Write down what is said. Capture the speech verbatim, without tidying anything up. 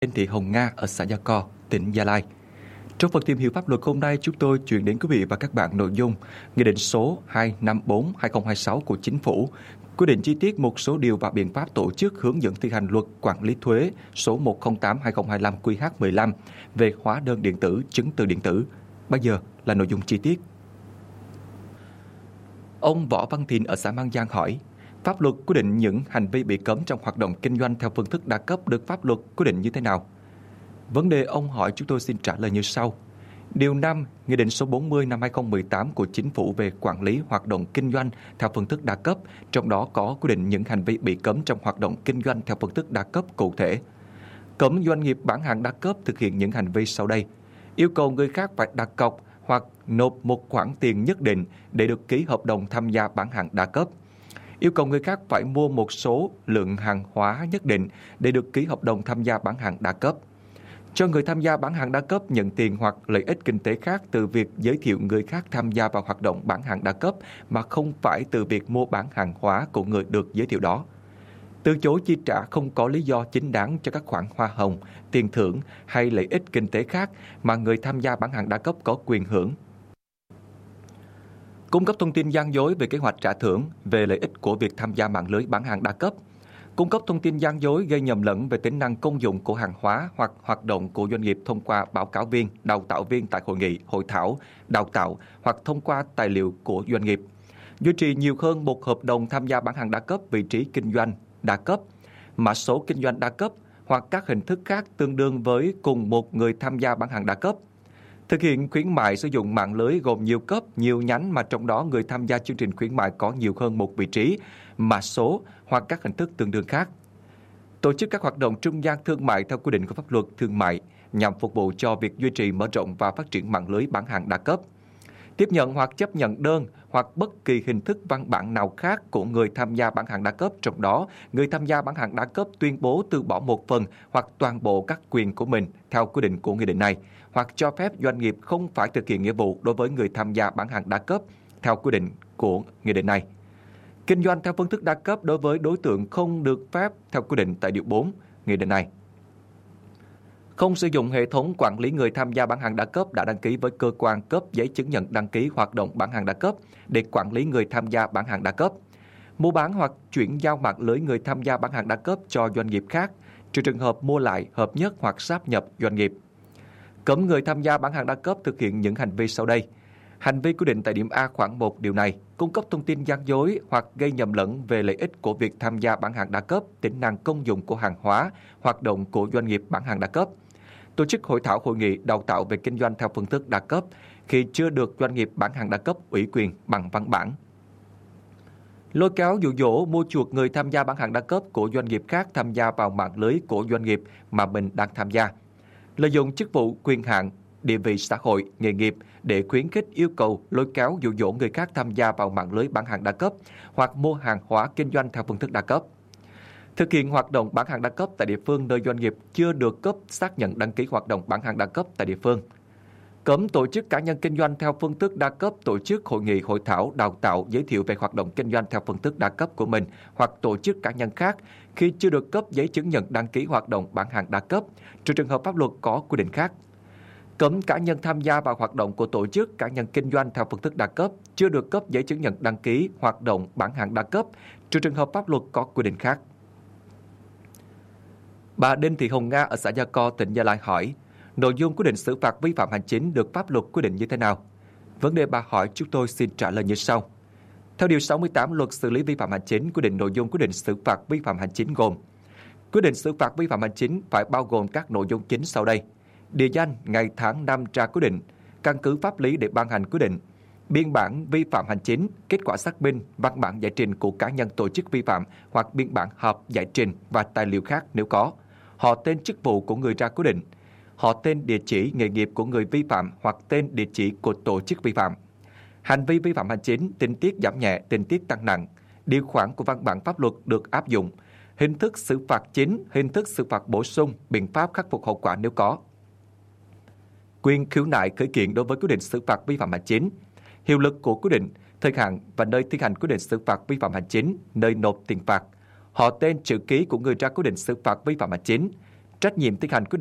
Tên thị Hồng Nga ở xã Gia Co, tỉnh Gia Lai. Trong phần tìm hiểu pháp luật hôm nay, chúng tôi chuyển đến quý vị và các bạn nội dung Nghị định số hai trăm năm mươi tư trên hai nghìn không trăm hai mươi sáu của Chính phủ quy định chi tiết một số điều và biện pháp tổ chức hướng dẫn thi hành luật quản lý thuế số một không tám trên hai nghìn không trăm hai mươi lăm Q H mười lăm về hóa đơn điện tử, chứng từ điện tử. Bây giờ là nội dung chi tiết. Ông Võ Văn Thìn ở xã Mang Giang hỏi, pháp luật quy định những hành vi bị cấm trong hoạt động kinh doanh theo phương thức đa cấp được pháp luật quy định như thế nào? Vấn đề ông hỏi chúng tôi xin trả lời như sau. Điều năm, Nghị định số bốn mươi năm hai nghìn không trăm mười tám của Chính phủ về quản lý hoạt động kinh doanh theo phương thức đa cấp, trong đó có quy định những hành vi bị cấm trong hoạt động kinh doanh theo phương thức đa cấp cụ thể. Cấm doanh nghiệp bán hàng đa cấp thực hiện những hành vi sau đây. Yêu cầu người khác phải đặt cọc hoặc nộp một khoản tiền nhất định để được ký hợp đồng tham gia bán hàng đa cấp. Yêu cầu người khác phải mua một số lượng hàng hóa nhất định để được ký hợp đồng tham gia bán hàng đa cấp. Cho người tham gia bán hàng đa cấp nhận tiền hoặc lợi ích kinh tế khác từ việc giới thiệu người khác tham gia vào hoạt động bán hàng đa cấp mà không phải từ việc mua bán hàng hóa của người được giới thiệu đó. Từ chối chi trả không có lý do chính đáng cho các khoản hoa hồng, tiền thưởng hay lợi ích kinh tế khác mà người tham gia bán hàng đa cấp có quyền hưởng. Cung cấp thông tin gian dối về kế hoạch trả thưởng, về lợi ích của việc tham gia mạng lưới bán hàng đa cấp. Cung cấp thông tin gian dối gây nhầm lẫn về tính năng công dụng của hàng hóa hoặc hoạt động của doanh nghiệp thông qua báo cáo viên, đào tạo viên tại hội nghị, hội thảo, đào tạo hoặc thông qua tài liệu của doanh nghiệp. Duy trì nhiều hơn một hợp đồng tham gia bán hàng đa cấp, vị trí kinh doanh đa cấp, mã số kinh doanh đa cấp hoặc các hình thức khác tương đương với cùng một người tham gia bán hàng đa cấp. Thực hiện khuyến mại sử dụng mạng lưới gồm nhiều cấp, nhiều nhánh mà trong đó người tham gia chương trình khuyến mại có nhiều hơn một vị trí, mã số hoặc các hình thức tương đương khác. Tổ chức các hoạt động trung gian thương mại theo quy định của pháp luật thương mại nhằm phục vụ cho việc duy trì, mở rộng và phát triển mạng lưới bán hàng đa cấp. Tiếp nhận hoặc chấp nhận đơn hoặc bất kỳ hình thức văn bản nào khác của người tham gia bán hàng đa cấp, trong đó người tham gia bán hàng đa cấp tuyên bố từ bỏ một phần hoặc toàn bộ các quyền của mình theo quy định của nghị định này, hoặc cho phép doanh nghiệp không phải thực hiện nghĩa vụ đối với người tham gia bán hàng đa cấp theo quy định của nghị định này. Kinh doanh theo phương thức đa cấp đối với đối tượng không được phép theo quy định tại điều bốn nghị định này. Không sử dụng hệ thống quản lý người tham gia bán hàng đa cấp đã đăng ký với cơ quan cấp giấy chứng nhận đăng ký hoạt động bán hàng đa cấp để quản lý người tham gia bán hàng đa cấp. Mua bán hoặc chuyển giao mạng lưới người tham gia bán hàng đa cấp cho doanh nghiệp khác, trừ trường hợp mua lại, hợp nhất hoặc sáp nhập doanh nghiệp. Cấm người tham gia bán hàng đa cấp thực hiện những hành vi sau đây. Hành vi quy định tại điểm A khoản một điều này, cung cấp thông tin gian dối hoặc gây nhầm lẫn về lợi ích của việc tham gia bán hàng đa cấp, tính năng công dụng của hàng hóa, hoạt động của doanh nghiệp bán hàng đa cấp. Tổ chức hội thảo, hội nghị, đào tạo về kinh doanh theo phương thức đa cấp khi chưa được doanh nghiệp bán hàng đa cấp ủy quyền bằng văn bản. Lôi kéo dụ dỗ mua chuộc người tham gia bán hàng đa cấp của doanh nghiệp khác tham gia vào mạng lưới của doanh nghiệp mà mình đang tham gia. Lợi dụng chức vụ, quyền hạn, địa vị xã hội, nghề nghiệp để khuyến khích, yêu cầu, lôi kéo dụ dỗ người khác tham gia vào mạng lưới bán hàng đa cấp hoặc mua hàng hóa kinh doanh theo phương thức đa cấp. Thực hiện hoạt động bán hàng đa cấp tại địa phương nơi doanh nghiệp chưa được cấp xác nhận đăng ký hoạt động bán hàng đa cấp tại địa phương. Cấm tổ chức cá nhân kinh doanh theo phương thức đa cấp tổ chức hội nghị, hội thảo, đào tạo, giới thiệu về hoạt động kinh doanh theo phương thức đa cấp của mình hoặc tổ chức cá nhân khác khi chưa được cấp giấy chứng nhận đăng ký hoạt động bán hàng đa cấp, trừ trường hợp pháp luật có quy định khác. Cấm cá nhân tham gia vào hoạt động của tổ chức cá nhân kinh doanh theo phương thức đa cấp, chưa được cấp giấy chứng nhận đăng ký hoạt động bán hàng đa cấp, trừ trường hợp pháp luật có quy định khác. Bà Đinh Thị Hồng Nga ở xã Gia Co, tỉnh Gia Lai hỏi, nội dung quy định xử phạt vi phạm hành chính được pháp luật quy định như thế nào? Vấn đề bà hỏi chúng tôi xin trả lời như sau. Theo điều sáu mươi tám Luật xử lý vi phạm hành chính quy định nội dung quy định xử phạt vi phạm hành chính gồm: quy định xử phạt vi phạm hành chính phải bao gồm các nội dung chính sau đây: địa danh, ngày tháng năm ra quyết định, căn cứ pháp lý để ban hành quyết định, biên bản vi phạm hành chính, kết quả xác minh, văn bản giải trình của cá nhân tổ chức vi phạm hoặc biên bản họp giải trình và tài liệu khác nếu có, họ tên chức vụ của người ra quyết định, họ tên địa chỉ nghề nghiệp của người vi phạm hoặc tên địa chỉ của tổ chức vi phạm, hành vi vi phạm hành chính, tình tiết giảm nhẹ, tình tiết tăng nặng, điều khoản của văn bản pháp luật được áp dụng, hình thức xử phạt chính, hình thức xử phạt bổ sung, biện pháp khắc phục hậu quả nếu có. Quyền khiếu nại khởi kiện đối với quyết định xử phạt vi phạm hành chính, hiệu lực của quyết định, thời hạn và nơi thi hành quyết định xử phạt vi phạm hành chính, nơi nộp tiền phạt, họ tên, chữ ký của người ra quyết định xử phạt vi phạm hành chính, Trách nhiệm thi hành quyết